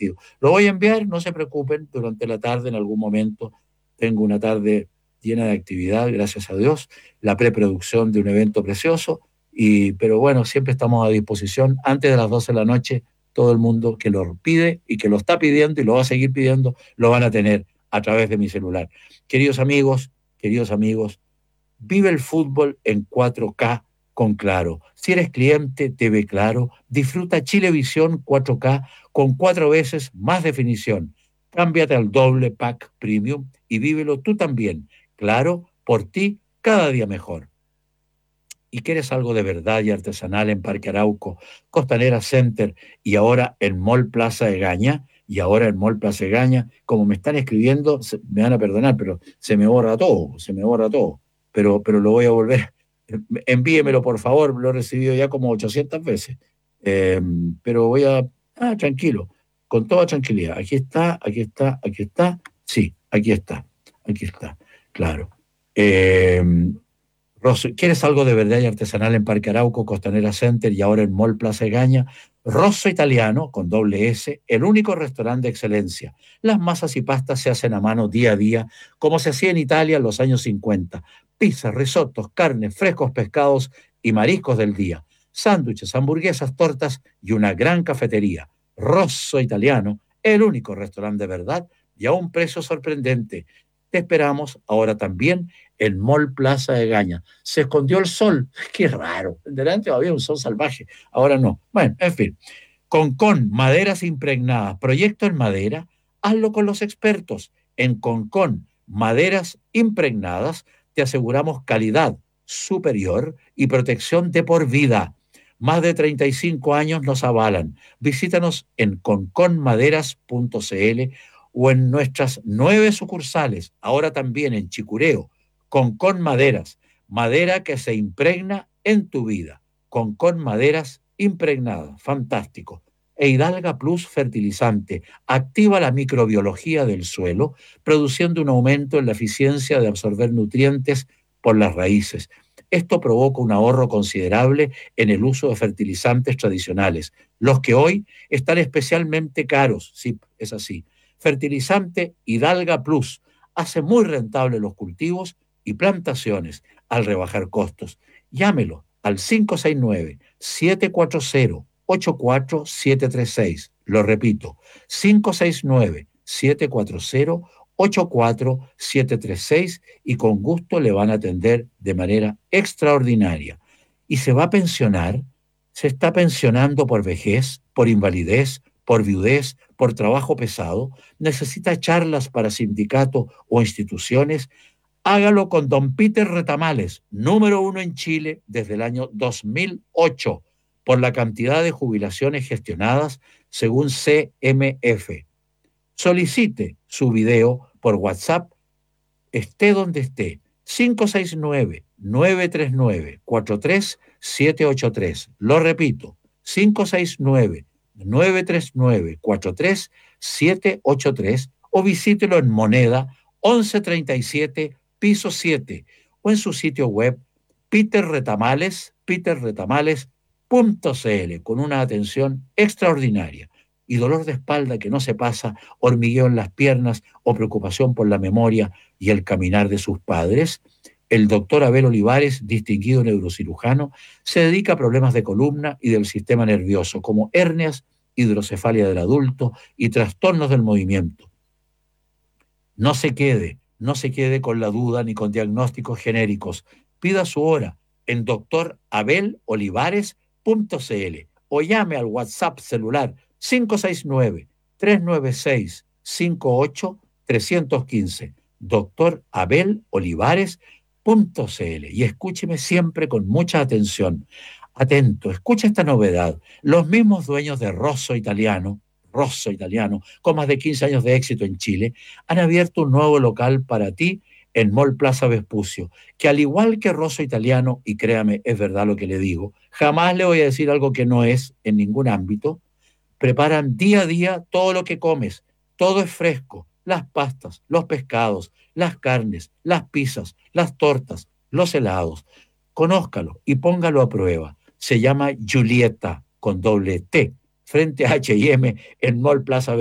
partido. Lo voy a enviar, no se preocupen, durante la tarde, en algún momento, tengo una tarde llena de actividad, gracias a Dios, la preproducción de un evento precioso, pero bueno, siempre estamos a disposición. Antes de las 12 de la noche, todo el mundo que lo pide y que lo está pidiendo y lo va a seguir pidiendo, lo van a tener a través de mi celular. Queridos amigos, vive el fútbol en 4K con Claro. Si eres cliente, TV Claro, disfruta Chilevisión 4K con 4 veces más definición. Cámbiate al doble pack premium y vívelo tú también. Claro, por ti, cada día mejor. ¿Y quieres algo de verdad y artesanal en Parque Arauco, Costanera Center y ahora en Mall Plaza de Gaña? Y ahora en Mall Plaza de Gaña, como me están escribiendo, me van a perdonar, pero se me borra todo, se me borra todo. Pero lo voy a volver. Envíemelo, por favor, lo he recibido ya como 800 veces. Eh, pero voy a... Ah, tranquilo, con toda tranquilidad. Aquí está, aquí está, aquí está. Sí, aquí está, claro. Eh, Rosso, ¿quieres algo de verdad y artesanal en Parque Arauco, Costanera Center y ahora en Mall Plaza Egaña? Rosso Italiano, con doble S, el único restaurante de excelencia. Las masas y pastas se hacen a mano día a día, como se hacía en Italia en los años 50. Pizzas, risotos, carnes, frescos pescados y mariscos del día. Sándwiches, hamburguesas, tortas y una gran cafetería. Rosso Italiano, el único restaurante de verdad y a un precio sorprendente. Te esperamos ahora también en Mall Plaza de Gaña. Se escondió el sol, qué raro. Delante había un sol salvaje, ahora no. Bueno, en fin. Concón, maderas impregnadas, proyecto en madera, hazlo con los expertos. En Concón, maderas impregnadas, te aseguramos calidad superior y protección de por vida. Más de 35 años nos avalan. Visítanos en conconmaderas.cl o en nuestras 9 sucursales, ahora también en Chicureo, Concón Maderas, madera que se impregna en tu vida. Concón Maderas impregnada, fantástico. E Hidalga Plus fertilizante activa la microbiología del suelo, produciendo un aumento en la eficiencia de absorber nutrientes por las raíces. Esto provoca un ahorro considerable en el uso de fertilizantes tradicionales, los que hoy están especialmente caros. Sí, es así. Fertilizante Hidalga Plus hace muy rentables los cultivos y plantaciones al rebajar costos. Llámelo al 569-740-84736. Lo repito, 569-740-84736 y con gusto le van a atender de manera extraordinaria. Y se va a pensionar, se está pensionando por vejez, por invalidez, por viudez, por trabajo pesado, necesita charlas para sindicatos o instituciones. Hágalo con don Peter Retamales, número 1 en Chile desde el año 2008, por la cantidad de jubilaciones gestionadas según CMF. Solicite su video por WhatsApp, esté donde esté, 569-939-43783. Lo repito, 569-939-43783 o visítelo en Moneda 1137 piso 7 o en su sitio web peterretamales.cl con una atención extraordinaria. Y dolor de espalda que no se pasa, hormigueo en las piernas o preocupación por la memoria y el caminar de sus padres. El doctor Abel Olivares, distinguido neurocirujano, se dedica a problemas de columna y del sistema nervioso, como hernias, hidrocefalia del adulto y trastornos del movimiento. No se quede con la duda ni con diagnósticos genéricos. Pida su hora en doctorabelolivares.cl o llame al WhatsApp celular 569-396-58-315. doctorabelolivares.cl. Y escúcheme siempre con mucha atención. Atento, escucha esta novedad. Los mismos dueños de Rosso Italiano, con más de 15 años de éxito en Chile, han abierto un nuevo local para ti en Mall Plaza Vespucio, que al igual que Rosso Italiano, y créame, es verdad lo que le digo, jamás le voy a decir algo que no es en ningún ámbito, preparan día a día todo lo que comes, todo es fresco, las pastas, los pescados, las carnes, las pizzas, las tortas, los helados. Conózcalo y póngalo a prueba. Se llama Julieta con doble T, frente a H&M en Mall Plaza